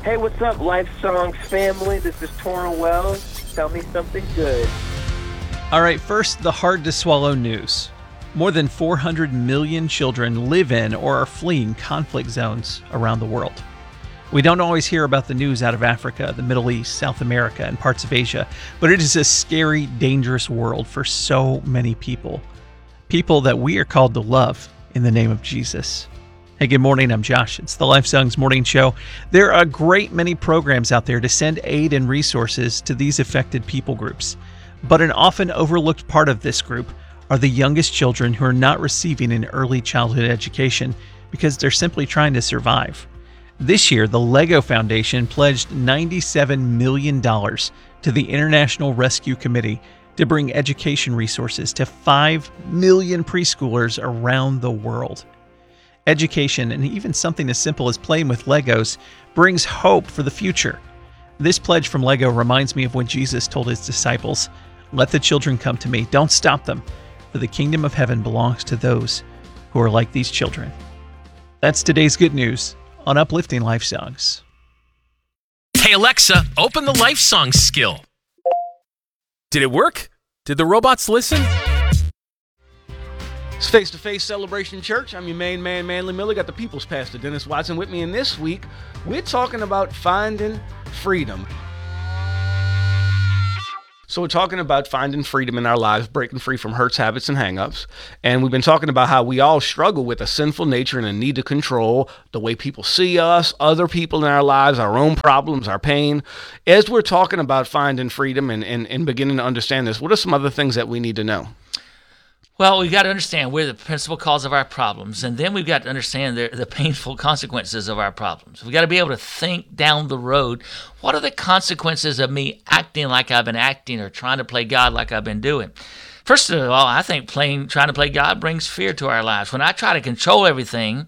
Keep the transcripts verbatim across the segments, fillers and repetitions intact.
Hey, what's up, Life Songs family? This is Torrin Wells. Tell me something good. All right, first, the hard-to-swallow news. More than four hundred million children live in or are fleeing conflict zones around the world. We don't always hear about the news out of Africa, the Middle East, South America, and parts of Asia, but it is a scary, dangerous world for so many people. People that we are called to love in the name of Jesus. Hey, good morning. I'm Josh. It's the Life Songs Morning Show. There are a great many programs out there to send aid and resources to these affected people groups. But an often overlooked part of this group are the youngest children who are not receiving an early childhood education because they're simply trying to survive. This year, the Lego Foundation pledged ninety-seven million dollars to the International Rescue Committee to bring education resources to five million preschoolers around the world. Education, and even something as simple as playing with Legos, brings hope for the future. This pledge from Lego reminds me of when Jesus told his disciples, "Let the children come to me. Don't stop them, for the kingdom of heaven belongs to those who are like these children." That's today's good news on Uplifting Life Songs. Hey Alexa, open the Life Songs skill. Did it work? Did the robots listen? It's Face to Face Celebration Church. I'm your main man, Manly Miller. Got the People's Pastor, Dennis Watson, with me. And this week, we're talking about finding freedom. So we're talking about finding freedom in our lives, breaking free from hurts, habits, and hang-ups. And we've been talking about how we all struggle with a sinful nature and a need to control the way people see us, other people in our lives, our own problems, our pain. As we're talking about finding freedom and, and, and beginning to understand this, what are some other things that we need to know? Well, we've got to understand we're the principal cause of our problems, and then we've got to understand the, the painful consequences of our problems. We've got to be able to think down the road, what are the consequences of me acting like I've been acting or trying to play God like I've been doing? First of all, I think playing, trying to play God brings fear to our lives. When I try to control everything,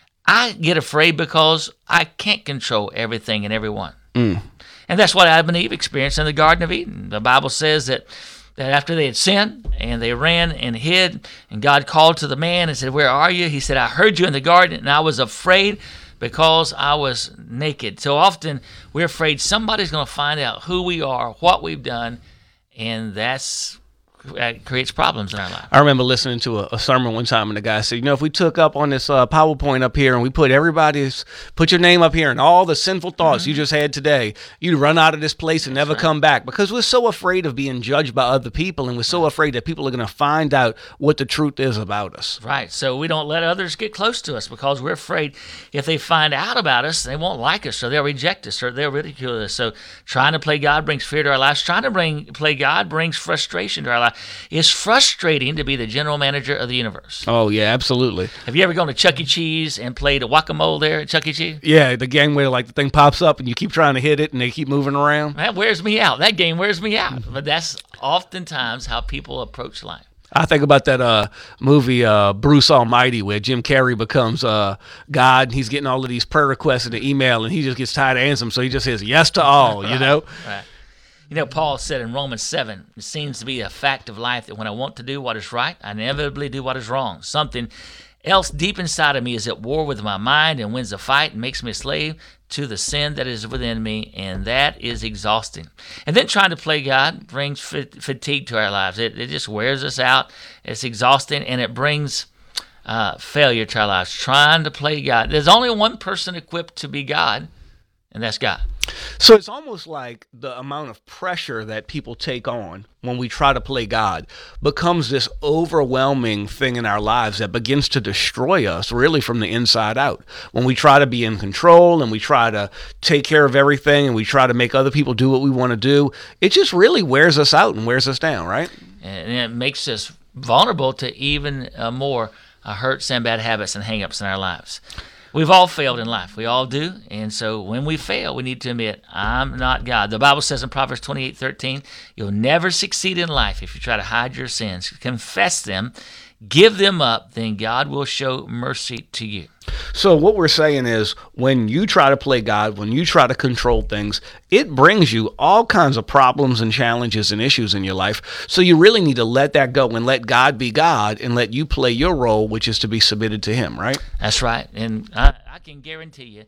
I get afraid because I can't control everything and everyone. Mm. And that's what Adam and Eve experienced in the Garden of Eden. The Bible says that that after they had sinned and they ran and hid, and God called to the man and said, "Where are you?" He said, "I heard you in the garden, and I was afraid because I was naked." So often we're afraid somebody's going to find out who we are, what we've done, and that's that creates problems in our life. I remember listening to a, a sermon one time, and the guy said, you know, if we took up on this uh, PowerPoint up here and we put everybody's, put your name up here and all the sinful thoughts mm-hmm. you just had today, you'd run out of this place and That's never right. come back, because we're so afraid of being judged by other people, and we're so afraid that people are going to find out what the truth is about us. Right. So we don't let others get close to us because we're afraid if they find out about us, they won't like us, or they'll reject us, or they'll ridicule us. So trying to play God brings fear to our lives. Trying to bring play God brings frustration to our life. It's frustrating to be the general manager of the universe. Oh, yeah, absolutely. Have you ever gone to Chuck E. Cheese and played a whack-a-mole there at Chuck E. Cheese? Yeah, the game where like the thing pops up and you keep trying to hit it and they keep moving around. That wears me out. That game wears me out. But that's oftentimes how people approach life. I think about that uh, movie, uh, Bruce Almighty, where Jim Carrey becomes uh, God, and he's getting all of these prayer requests in the email, and he just gets tired of answering them, so he just says yes to all, right, you know? Right. You know, Paul said in Romans seven, it seems to be a fact of life that when I want to do what is right, I inevitably do what is wrong. Something else deep inside of me is at war with my mind and wins the fight and makes me a slave to the sin that is within me, and that is exhausting. And then trying to play God brings fatigue to our lives. It, it just wears us out. It's exhausting, and it brings uh, failure to our lives. Trying to play God. There's only one person equipped to be God, and that's God. So it's almost like the amount of pressure that people take on when we try to play God becomes this overwhelming thing in our lives that begins to destroy us really from the inside out. When we try to be in control and we try to take care of everything and we try to make other people do what we want to do, it just really wears us out and wears us down, right? And it makes us vulnerable to even uh, more uh, hurts and bad habits and hang-ups in our lives. We've all failed in life. We all do. And so when we fail, we need to admit, I'm not God. The Bible says in Proverbs twenty-eight thirteen, you'll never succeed in life if you try to hide your sins. Confess them, give them up, then God will show mercy to you. So what we're saying is when you try to play God, when you try to control things, it brings you all kinds of problems and challenges and issues in your life. So you really need to let that go and let God be God and let you play your role, which is to be submitted to him, right? That's right. And I, I can guarantee you,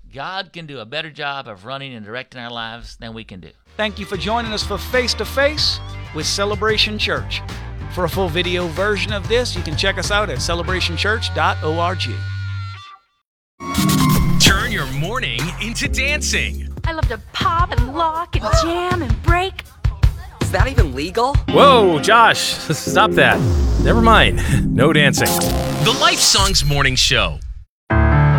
God can do a better job of running and directing our lives than we can do. Thank you for joining us for Face to Face with Celebration Church. For a full video version of this, you can check us out at celebration church dot org. Turn your morning into dancing. I love to pop and lock and jam and break. Is that even legal? Whoa, Josh, stop that. Never mind. No dancing. The Life Songs Morning Show.